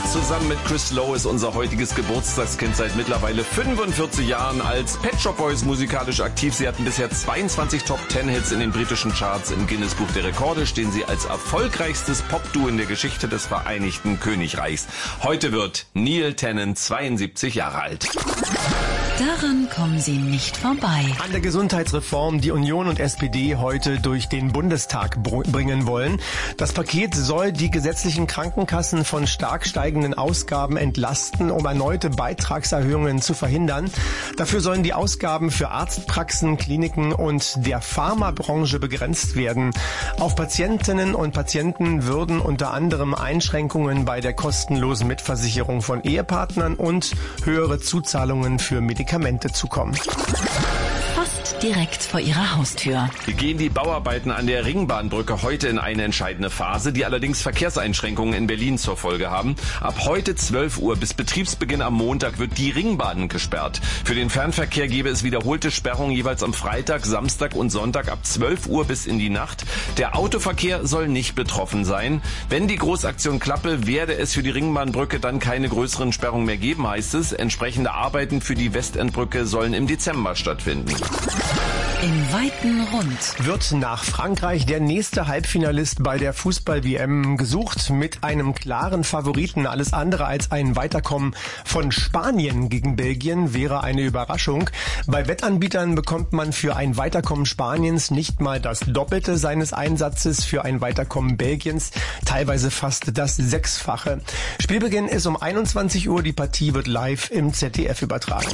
Zusammen mit Chris Lowe ist unser heutiges Geburtstagskind seit mittlerweile 45 Jahren als Pet Shop Boys musikalisch aktiv. Sie hatten bisher 22 Top-10-Hits in den britischen Charts. Im Guinness-Buch der Rekorde stehen sie als erfolgreichstes Pop-Duo in der Geschichte des Vereinigten Königreichs. Heute wird Neil Tennant 72 Jahre alt. Daran kommen Sie nicht vorbei. An der Gesundheitsreform, die Union und SPD heute durch den Bundestag bringen wollen. Das Paket soll die gesetzlichen Krankenkassen von stark steigenden Ausgaben entlasten, um erneute Beitragserhöhungen zu verhindern. Dafür sollen die Ausgaben für Arztpraxen, Kliniken und der Pharmabranche begrenzt werden. Auf Patientinnen und Patienten würden unter anderem Einschränkungen bei der kostenlosen Mitversicherung von Ehepartnern und höhere Zuzahlungen für Medikamente zukommen. Fast direkt vor Ihrer Haustür. Gehen die Bauarbeiten an der Ringbahnbrücke heute in eine entscheidende Phase, die allerdings Verkehrseinschränkungen in Berlin zur Folge haben. Ab heute 12 Uhr bis Betriebsbeginn am Montag wird die Ringbahn gesperrt. Für den Fernverkehr gäbe es wiederholte Sperrungen jeweils am Freitag, Samstag und Sonntag ab 12 Uhr bis in die Nacht. Der Autoverkehr soll nicht betroffen sein. Wenn die Großaktion klappe, werde es für die Ringbahnbrücke dann keine größeren Sperrungen mehr geben, heißt es. Entsprechende Arbeiten für die Westendbrücke sollen im Dezember stattfinden. Im weiten Rund wird nach Frankreich der nächste Halbfinalist bei der Fußball-WM gesucht mit einem klaren Favoriten. Alles andere als ein Weiterkommen von Spanien gegen Belgien wäre eine Überraschung. Bei Wettanbietern bekommt man für ein Weiterkommen Spaniens nicht mal das Doppelte seines Einsatzes, für ein Weiterkommen Belgiens teilweise fast das Sechsfache. Spielbeginn ist um 21 Uhr, die Partie wird live im ZDF übertragen.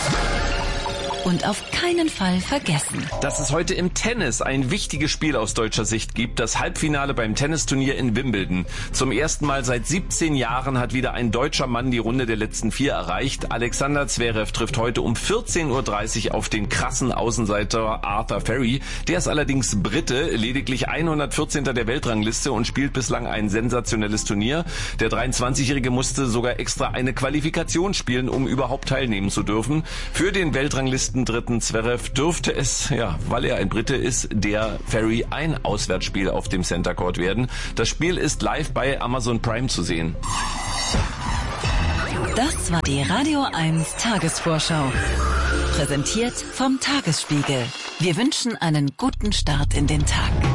Und auf keinen Fall vergessen, dass es heute im Tennis ein wichtiges Spiel aus deutscher Sicht gibt, das Halbfinale beim Tennisturnier in Wimbledon. Zum ersten Mal seit 17 Jahren hat wieder ein deutscher Mann die Runde der letzten 4 erreicht. Alexander Zverev trifft heute um 14.30 Uhr auf den krassen Außenseiter Arthur Ferry. Der ist allerdings Brite, lediglich 114. der Weltrangliste und spielt bislang ein sensationelles Turnier. Der 23-Jährige musste sogar extra eine Qualifikation spielen, um überhaupt teilnehmen zu dürfen. Für den Weltranglisten dritten Zverev dürfte es, weil er ein Brite ist, der Ferry ein Auswärtsspiel auf dem Center Court werden. Das Spiel ist live bei Amazon Prime zu sehen. Das war die Radio 1 Tagesvorschau. Präsentiert vom Tagesspiegel. Wir wünschen einen guten Start in den Tag.